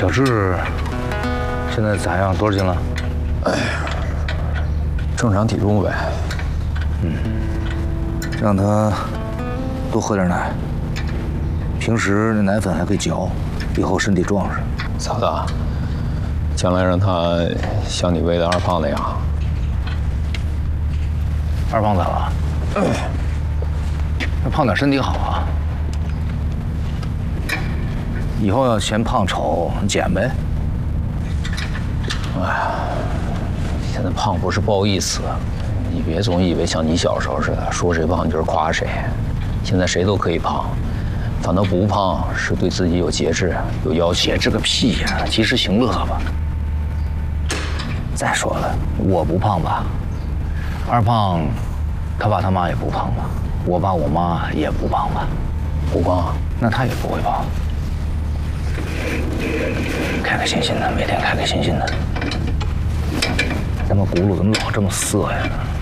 小智现在咋样？多少斤了？ 哎，正常体重呗。 让他多喝点奶，平时那奶粉还可以嚼，以后身体壮实。 嫂子，将来让他像你喂的二胖那样。 二胖咋了？那胖点身体好啊。以后要嫌胖丑，减呗。 现在胖不是不好意思，你别总以为像你小时候似的，说谁胖就是夸谁。现在谁都可以胖，反倒不胖是对自己有节制、有要求。 节制个屁呀！及时行乐吧。再说了，我不胖吧？二胖，他爸他妈也不胖吧？我爸我妈也不胖吧？ 不胖， 那他也不会胖。开开心心的，每天开开心心的。咱们轱辘怎么老这么涩呀？